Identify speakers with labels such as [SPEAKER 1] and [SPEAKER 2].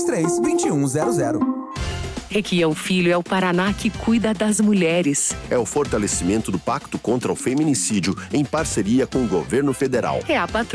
[SPEAKER 1] 2100.
[SPEAKER 2] Requião Filho é o Paraná que cuida das mulheres.
[SPEAKER 3] É o fortalecimento do Pacto contra o Feminicídio em parceria com o governo federal.
[SPEAKER 2] É a